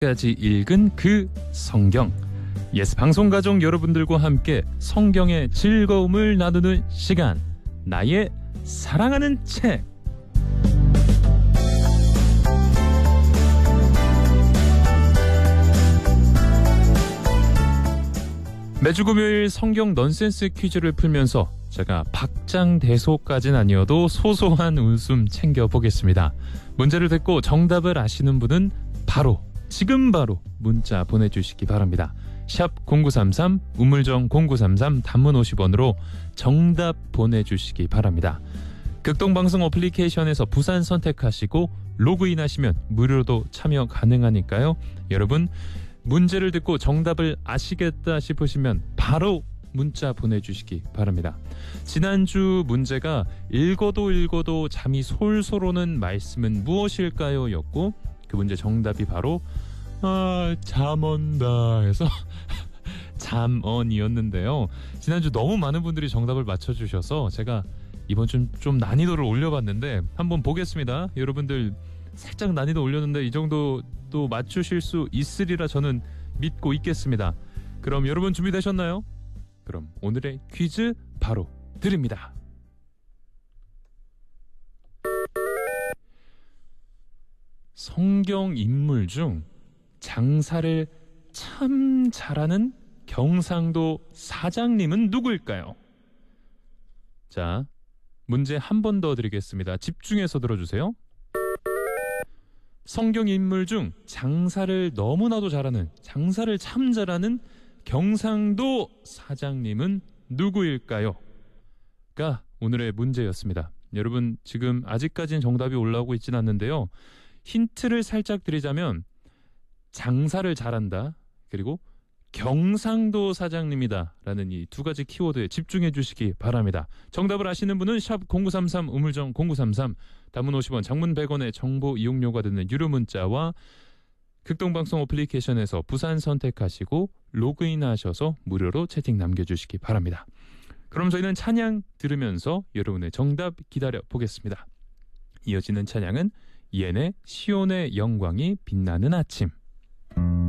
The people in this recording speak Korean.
까지 읽은 그 성경. 예스 방송 가족 여러분들과 함께 성경의 즐거움을 나누는 시간, 나의 사랑하는 책. 매주 금요일 성경 넌센스 퀴즈를 풀면서 제가 박장대소까지는 아니어도 소소한 웃음 챙겨보겠습니다. 문제를 듣고 정답을 아시는 분은 지금 바로 문자 보내주시기 바랍니다. 샵 0933, 우물정 0933, 단문 50원으로 정답 보내주시기 바랍니다. 극동방송 어플리케이션에서 부산 선택하시고 로그인하시면 무료로 참여 가능하니까요. 여러분 문제를 듣고 정답을 아시겠다 싶으시면 바로 문자 보내주시기 바랍니다. 지난주 문제가 읽어도 잠이 솔솔 오는 말씀은 무엇일까요? 였고 그 문제 정답이 바로 잠 온다 해서 잠언이었는데요. 지난주 너무 많은 분들이 정답을 맞춰주셔서 제가 이번 주 좀 난이도를 올려봤는데 한번 보겠습니다. 여러분들 살짝 난이도 올렸는데 이 정도 또 맞추실 수 있으리라 저는 믿고 있겠습니다. 그럼 여러분 준비되셨나요? 그럼 오늘의 퀴즈 바로 드립니다. 성경 인물 중 장사를 참 잘하는 경상도 사장님은 누구일까요? 자, 문제 한 번 더 드리겠습니다. 집중해서 들어주세요. 성경 인물 중 장사를 너무나도 잘하는, 장사를 참 잘하는 경상도 사장님은 누구일까요? 가 오늘의 문제였습니다. 여러분 지금 아직까지는 정답이 올라오고 있진 않는데요. 힌트를 살짝 드리자면 장사를 잘한다, 그리고 경상도 사장님이다 라는 이 두 가지 키워드에 집중해 주시기 바랍니다. 정답을 아시는 분은 샵 0933, 우물정 0933, 단문 50원, 장문 100원의 정보 이용료가 드는 유료 문자와 극동방송 어플리케이션에서 부산 선택하시고 로그인하셔서 무료로 채팅 남겨주시기 바랍니다. 그럼 저희는 찬양 들으면서 여러분의 정답 기다려 보겠습니다. 이어지는 찬양은 이엔의 시온의 영광이 빛나는 아침.